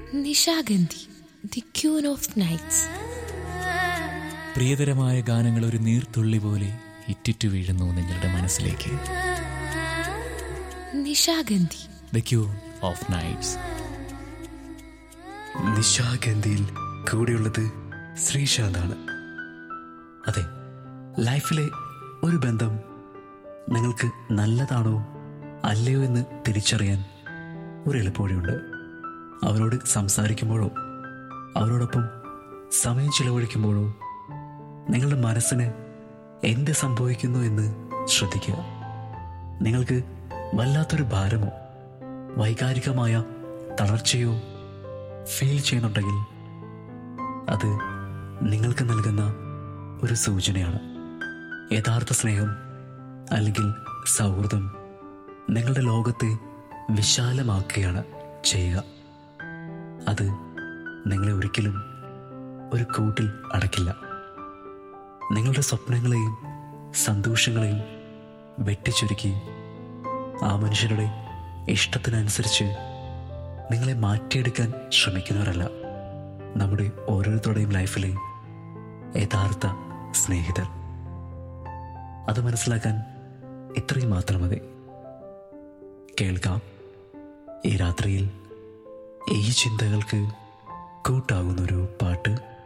Nishagandhi, the queen of nights. പ്രിയതരമായ ഗാനങ്ങൾ ഒരു നീർത്തുള്ളി പോലെ ഇറ്റിറ്റു വീഴുന്നു നിങ്ങളുടെ മനസ്സിലേക്ക്. Nishagandhi, the queen of nights. നിശാഗന്ധിയിൽ കൂടെയുള്ളത് ശ്രീശാന്താണ്. അതെ, ലൈഫിലെ ഒരു ബന്ധം നിങ്ങൾക്ക് നല്ലതാണോ അല്ലയോ എന്ന് തിരിച്ചറിയാൻ ഒരു എളുപ്പവഴിയുണ്ട്. അവരോട് സംസാരിക്കുമ്പോഴോ അവരോടൊപ്പം സമയം ചിലവഴിക്കുമ്പോഴോ നിങ്ങളുടെ മനസ്സിന് എന്ത് സംഭവിക്കുന്നു എന്ന് ശ്രദ്ധിക്കുക. നിങ്ങൾക്ക് വല്ലാത്തൊരു ഭാരമോ വൈകാരികമായ തളർച്ചയോ ഫീൽ ചെയ്യുന്നുണ്ടെങ്കിൽ അത് നിങ്ങൾക്ക് നൽകുന്ന ഒരു സൂചനയാണ്. യഥാർത്ഥ സ്നേഹം അല്ലെങ്കിൽ സൗഹൃദം നിങ്ങളുടെ ലോകത്തെ വിശാലമാക്കുകയാണ് ചെയ്യുക. അത് നിങ്ങളെ ഒരിക്കലും ഒരു കൂട്ടിൽ അടക്കില്ല. നിങ്ങളുടെ സ്വപ്നങ്ങളെയും സന്തോഷങ്ങളെയും വെട്ടിച്ചുരുക്കി ആ മനുഷ്യരുടെ ഇഷ്ടത്തിനനുസരിച്ച് നിങ്ങളെ മാറ്റിയെടുക്കാൻ ശ്രമിക്കുന്നവരല്ല നമ്മുടെ ഓരോരുത്തരുടെയും ലൈഫിലെ യഥാർത്ഥ സ്നേഹിതർ. അത് മനസ്സിലാക്കാൻ ഇത്രയും മാത്രം മതി. കേൾക്കാം ഈ രാത്രിയിൽ ഈ ചിന്തകൾക്ക് കൂട്ടാകുന്നൊരു പാട്ട്.